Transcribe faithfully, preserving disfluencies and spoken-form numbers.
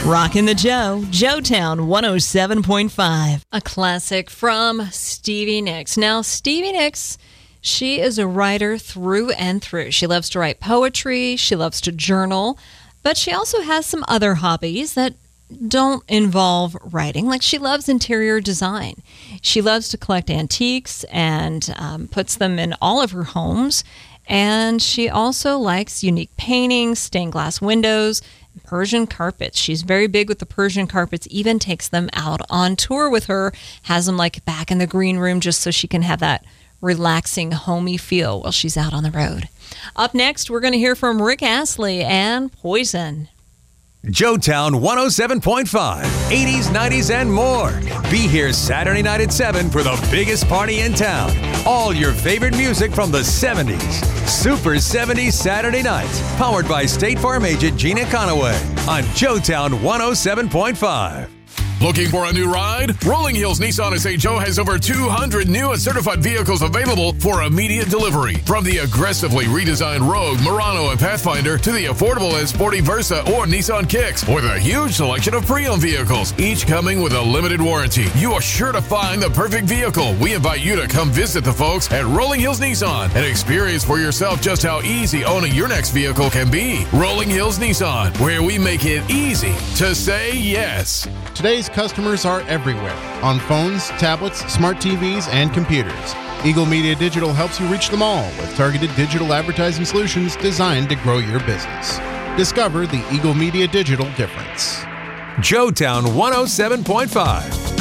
Rockin' the Joe, Joetown one oh seven point five. A classic from Stevie Nicks. Now, Stevie Nicks, she is a writer through and through. She loves to write poetry, she loves to journal, but she also has some other hobbies that don't involve writing. Like, she loves interior design. She loves to collect antiques and um, puts them in all of her homes. And she also likes unique paintings, stained glass windows, Persian carpets. She's very big with the Persian carpets, even takes them out on tour with her, has them like back in the green room just so she can have that relaxing, homey feel while she's out on the road. Up next, we're going to hear from Rick Astley and Poison. Joetown one oh seven point five, eighties, nineties, and more. Be here Saturday night at seven for the biggest party in town. All your favorite music from the seventies. Super seventies Saturday nights. Powered by State Farm agent Gina Conaway on Joetown one oh seven point five. Looking for a new ride? Rolling Hills Nissan of Saint Joe has over two hundred new and certified vehicles available for immediate delivery. From the aggressively redesigned Rogue, Murano, and Pathfinder to the affordable and sporty Versa or Nissan Kicks, with a huge selection of pre-owned vehicles, each coming with a limited warranty. You are sure to find the perfect vehicle. We invite you to come visit the folks at Rolling Hills Nissan and experience for yourself just how easy owning your next vehicle can be. Rolling Hills Nissan, where we make it easy to say yes. Today's customers are everywhere, on phones, tablets, smart T Vs, and computers. Eagle Media Digital helps you reach them all with targeted digital advertising solutions designed to grow your business. Discover the Eagle Media Digital difference. Joetown one oh seven point five.